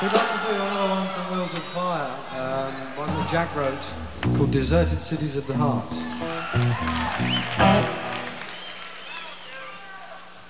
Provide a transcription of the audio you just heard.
We'd like to do another one from Wheels of Fire, one that Jack wrote called Deserted Cities of the Heart.